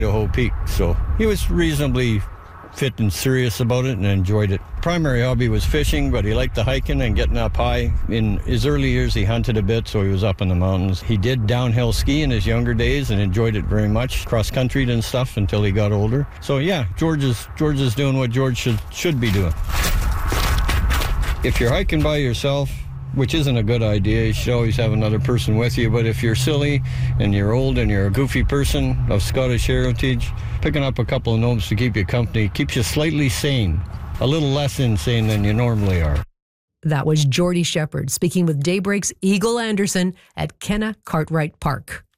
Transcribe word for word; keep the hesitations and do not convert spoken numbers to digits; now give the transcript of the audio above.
Idaho Peak. So he was reasonably fit and serious about it and enjoyed it. Primary hobby was fishing, but he liked the hiking and getting up high. In his early years, he hunted a bit, so he was up in the mountains. He did downhill ski in his younger days and enjoyed it very much, cross-country and stuff until he got older. So yeah, George is, George is doing what George should, should be doing. If you're hiking by yourself, which isn't a good idea, you should always have another person with you, but if you're silly and you're old and you're a goofy person of Scottish heritage, picking up a couple of gnomes to keep you company keeps you slightly sane, a little less insane than you normally are. That was Geordie Shepherd speaking with Daybreak's Eagle Anderson at Kenna Cartwright Park.